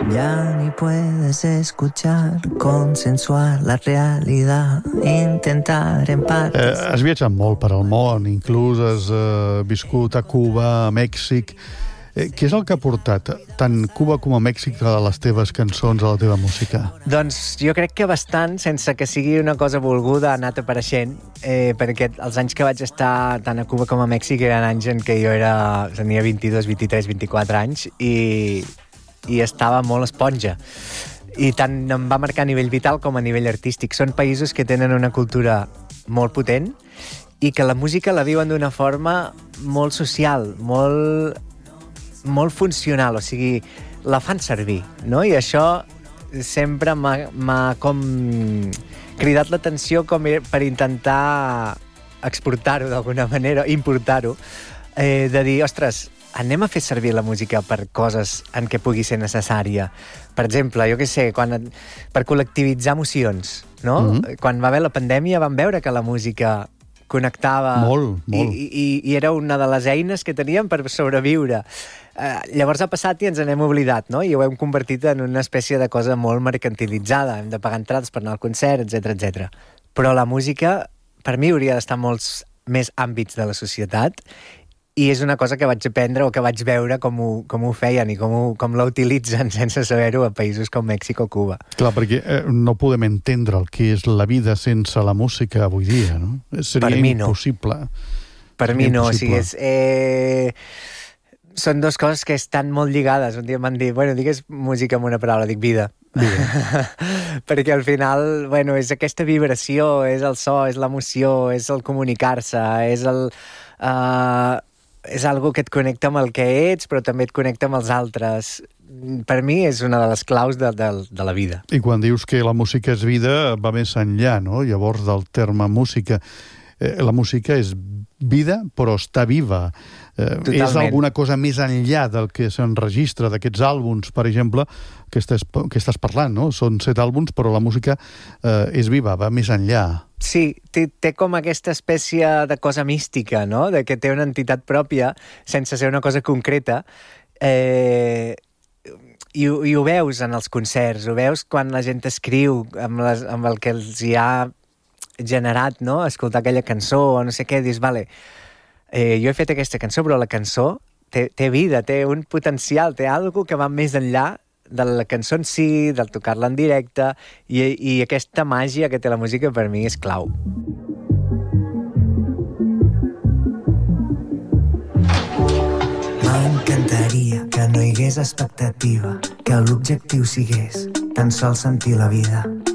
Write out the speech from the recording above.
Ya ni puedes escuchar, consensuar la realidad, intentar en partes... Has viatjat molt per al món, inclús has viscut a Cuba, a Mèxic. Què és el que ha portat tant Cuba com a Mèxic a les teves cançons, a la teva música? Doncs jo crec que bastant, sense que sigui una cosa volguda, ha anat apareixent, perquè els anys que vaig estar tant a Cuba com a Mèxic eren anys en què jo tenia 22, 23, 24 anys i estava molt esponja. I tant em va marcar a nivell vital com a nivell artístic. Són països que tenen una cultura molt potent i que la música la viuen d'una forma molt social, molt funcional, o sigui, la fan servir, no? I això sempre m'ha com cridat l'atenció com per intentar exportar-ho d'alguna manera, importar-ho, de dir, ostres, anem a fer servir la música per coses en què pugui ser necessària. Per exemple, jo què sé, per col·lectivitzar emocions, no? Quan va haver la pandèmia vam veure que la música connectava... Molt. I era una de les eines que teníem per sobreviure. Llavors ha passat i ens n'hem oblidat, no? I ho hem convertit en una espècie de cosa molt mercantilitzada. Hem de pagar entrades per anar al concert, etc. Però la música, per mi, hauria d'estar en molts més àmbits de la societat i és una cosa que vaig aprendre o que vaig veure com ho feien i com la utilitzen sense saber-ho a països com Mèxic o Cuba. Clar, perquè no podem entendre el que és la vida sense la música avui dia, no? Seria impossible. Per mi no, o sigui, són dues coses que estan molt lligades. Un dia m'han dit, digues música amb una paraula, dic vida. Perquè al final, és aquesta vibració, és el so, és l'emoció, és el comunicar-se, és algo que et connecta amb el que ets, però també et connecta amb els altres. Per mi és una de les claus de la vida. I quan dius que la música és vida, va més enllà, no? Llavors, del terme música. La música és vida, però està viva. És alguna cosa més enllà del que s'enregistra d'aquests àlbums, per exemple, que estàs parlant, no? Són 7 àlbums, però la música és viva, va més enllà. Sí, té com aquesta espècie de cosa mística, no? De que té una entitat pròpia, sense ser una cosa concreta, i ho veus en els concerts, ho veus quan la gent escriu amb el que els hi ha generat, no? Escoltar aquella cançó o no sé què, dius, vale, jo he fet aquesta cançó, però la cançó té vida, té un potencial, té alguna que va més enllà de la cançó en si, del tocar-la en directe, i aquesta màgia que té la música per mi és clau. M'encantaria que no hi hagués expectativa, que l'objectiu sigués tan sols sentir la vida.